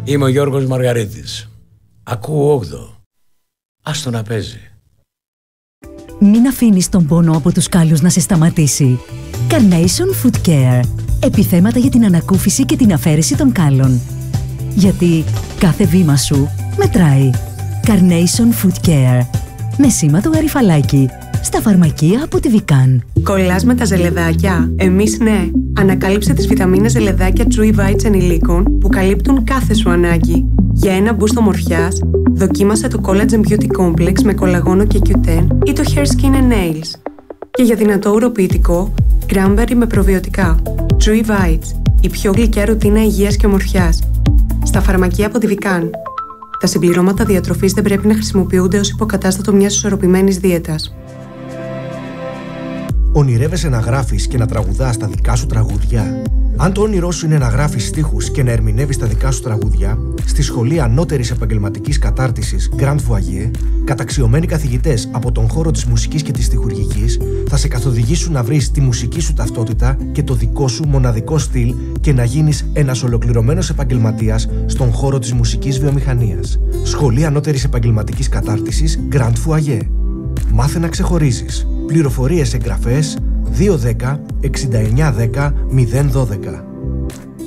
Είμαι ο Γιώργος Μαργαρίτης. Ακούω 8. Άστο να παίζει. Μην αφήνεις τον πόνο από τους κάλους να σε σταματήσει. Carnation Foot Care. Επιθέματα για την ανακούφιση και την αφαίρεση των κάλων. Γιατί κάθε βήμα σου μετράει. Carnation Foot Care. Με σήμα το γαριφαλάκι. Στα φαρμακεία από τη Βικάν. Κολλάς με τα ζελεδάκια? Εμείς ναι. Ανακάλυψε τις βιταμίνες ζελεδάκια Chewy Bites ενηλίκων που καλύπτουν κάθε σου ανάγκη. Για ένα μπούστο ομορφιάς, δοκίμασε το Collagen Beauty Complex με κολαγόνο και Q10 ή το Hair Skin and Nails. Και για δυνατό ουροποιητικό, Cranberry με προβιωτικά. Chewy Bites, η πιο γλυκιά ρουτίνα υγείας και ομορφιάς. Στα φαρμακεία από τη Βικάν. Τα συμπληρώματα διατροφής δεν πρέπει να χρησιμοποιούνται ως υποκατάστατο μιας ισορροπημένης δίαιτας. Ονειρεύεσαι να γράφεις και να τραγουδάς τα δικά σου τραγούδια? Αν το όνειρό σου είναι να γράφεις στίχους και να ερμηνεύεις τα δικά σου τραγούδια, στη Σχολή Ανώτερης Επαγγελματικής Κατάρτισης Grand Foyer, καταξιωμένοι καθηγητές από τον χώρο της μουσικής και της στιχουργικής θα σε καθοδηγήσουν να βρεις τη μουσική σου ταυτότητα και το δικό σου μοναδικό στυλ και να γίνεις ένας ολοκληρωμένος επαγγελματίας στον χώρο της μουσικής βιομηχανίας. Σχολή Ανώτερης Επαγγελματικής Κατάρτισης Grand Foyer. Μάθε να ξεχωρίζεις. Πληροφορίες εγγραφές 210 6910 012.